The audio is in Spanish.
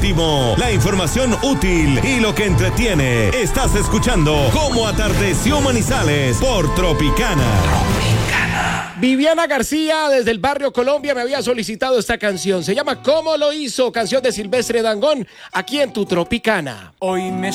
último, la información útil y lo que entretiene. Estás escuchando Cómo Atardeció Manizales por Tropicana. Viviana García, desde el barrio Colombia, me había solicitado esta canción. Se llama ¿Cómo lo hizo? Canción de Silvestre Dangond, aquí en tu Tropicana. Hoy me